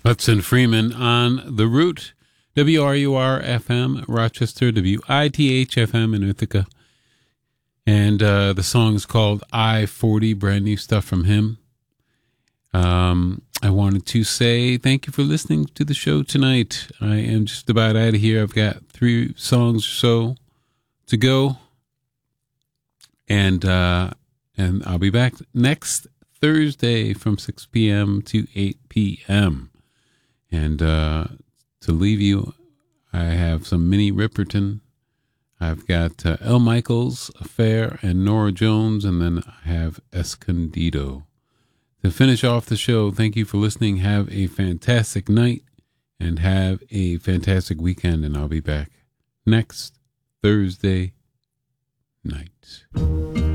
Hudson Freeman on The Root, WRUR-FM, Rochester, WITH-FM in Ithaca. And the song is called I-40, brand new stuff from him. I wanted to say thank you for listening to the show tonight. I am just about out of here. I've got 3 songs or so to go. And I'll be back next Thursday from 6 p.m. to 8 p.m. And to leave you, I have some Minnie Riperton. I've got El Michaels, Affair, and Nora Jones, and then I have Escondido. To finish off the show, thank you for listening. Have a fantastic night and have a fantastic weekend, and I'll be back next Thursday night.